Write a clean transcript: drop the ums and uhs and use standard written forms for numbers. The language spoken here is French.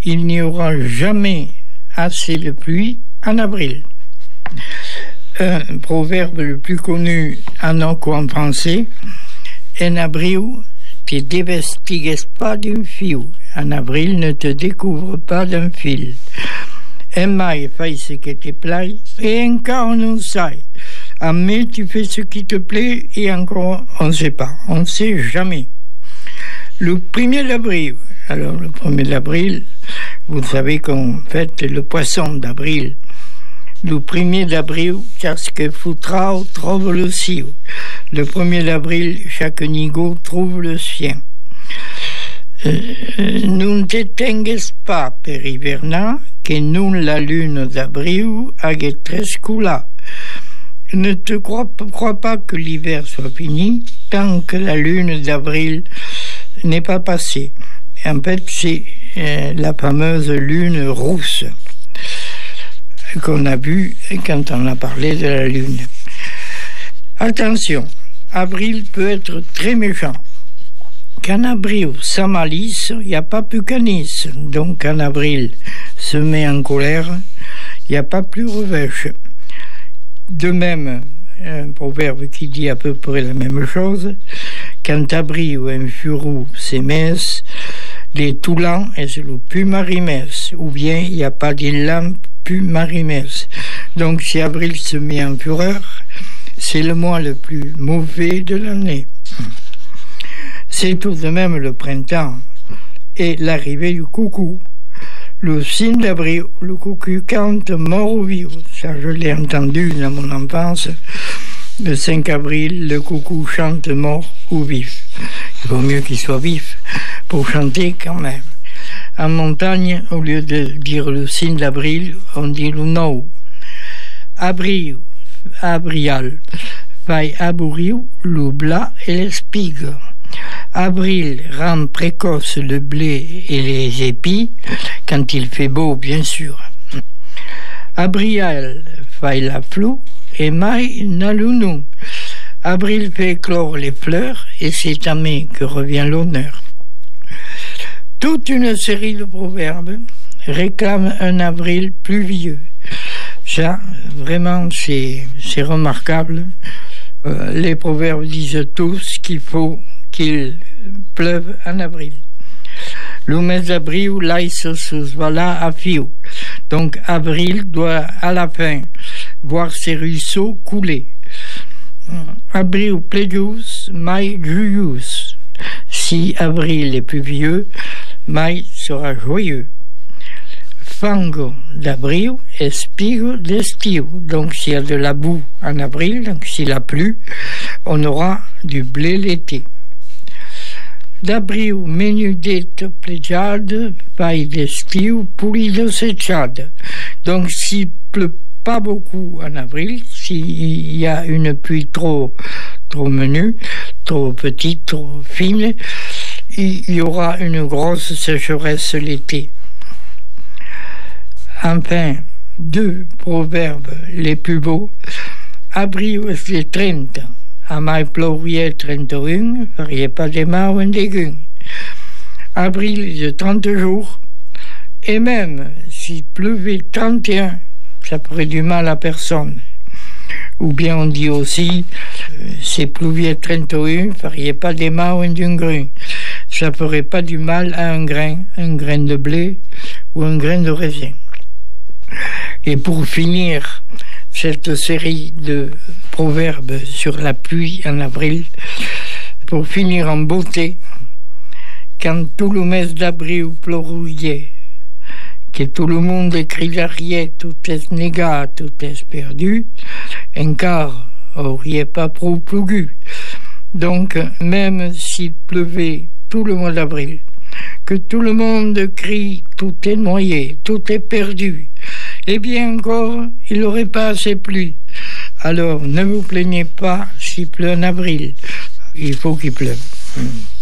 il n'y aura jamais assez de pluie en avril. Un proverbe le plus connu en français: en abril te devestigues pas d'un fil. En avril, ne te découvre pas d'un fil. En mai, fais ce qui te plaît, et encore non sait. En mai, tu fais ce qui te plaît, et encore, on ne sait pas. On ne sait jamais. Le 1er d'avril. Alors, le 1er d'avril, vous savez qu'on fête le poisson d'avril. Le 1er d'avril, chaque foutrao trouve le ciel. Le 1er d'avril, chaque nigo trouve le sien. Non te tengues pas per hivernar, que non la lune d'avril hague trescula. Ne te crois pas que l'hiver soit fini tant que la lune d'avril n'est pas passée. En fait, c'est la fameuse lune rousse qu'on a vue quand on a parlé de la lune. Attention, avril peut être très méchant. Qu'en avril, sans malice, il n'y a pas plus canice. Donc, en avril, se met en colère, il n'y a pas plus revêche. De même, un proverbe qui dit à peu près la même chose: quand avril un furou s'émesse, les toulans et le plus marimès, ou bien il n'y a pas de lampe plus marimès. Donc, si avril se met en fureur, c'est le mois le plus mauvais de l'année. C'est tout de même le printemps et l'arrivée du coucou. Le 5 d'avril, le coucou cante mort ou vivre. Ça, je l'ai entendu dans mon enfance. Le 5 avril, le coucou chante mort ou vif. Il vaut mieux qu'il soit vif pour chanter quand même. En montagne, au lieu de dire le 5 d'avril, on dit le 9. Abril, abrial, faille abouriu, le blas et l'espigue. Avril rend précoce le blé et les épis, quand il fait beau, bien sûr. Abrial fait la flou et mai nalounou. Avril fait éclore les fleurs et c'est à mai que revient l'honneur. Toute une série de proverbes réclament un avril pluvieux. Ça, vraiment, c'est remarquable. Les proverbes disent tous qu'il faut qu'il pleuve en avril. Le mes d'avril, l'aïs se voilà à fiu. Donc, avril doit, à la fin, voir ses ruisseaux couler. Avril plégius, mai juius. Si avril est pluvieux, mai sera joyeux. Fango d'avril et spigo d'estiu. Donc, s'il y a de la boue en avril, donc s'il a plu, on aura du blé l'été. D'abril menudette plejade, paille d'estiu, pulido secciade. Donc, s'il pleut pas beaucoup en avril, s'il y a une pluie trop menue, trop petite, trop fine, il y aura une grosse sécheresse l'été. Enfin, 2 proverbes les plus beaux. Abril c'est 30. A mai plouria 31, faria pas de mal en déguin. Avril de 30 jours, et même s'il pleuvait 31, ça ferait du mal à personne. Ou bien on dit aussi, si plouvait 31, faria pas de mal en d'un grain. Ça ferait pas du mal à un grain de blé ou un grain de raisin. Et pour finir cette série de proverbes sur la pluie en avril, pour finir en beauté, quand tout le mes d'avril plouait, que tout le monde criait tout est négat, tout est perdu, encore auriez pas trop plougu. Donc même s'il pleuvait tout le mois d'avril, que tout le monde crie tout est noyé, tout est perdu, eh bien encore, il n'aurait pas assez plu. Alors, ne vous plaignez pas s'il pleut en avril. Il faut qu'il pleuve.